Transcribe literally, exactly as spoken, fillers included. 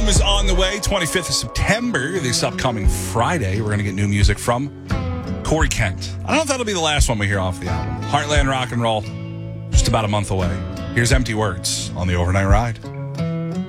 album is on the way, twenty-fifth of September, this upcoming Friday. We're going to get new music from Corey Kent. I don't know if that'll be the last one we hear off the album. Heartland Rock and Roll, just about a month away. Here's Empty Words on the Overnight Ride.